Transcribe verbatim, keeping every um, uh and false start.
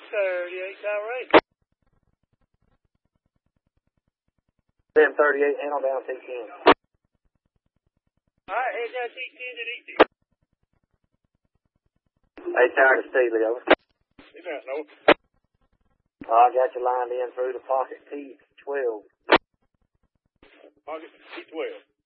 thirty-eight, Tower eight. ten thirty-eight, handle down T ten. Alright, head down T ten to D T. Hey, Tower to Steely, over. Sit down, over. I got you lined in through the pocket T twelve. Pocket T twelve.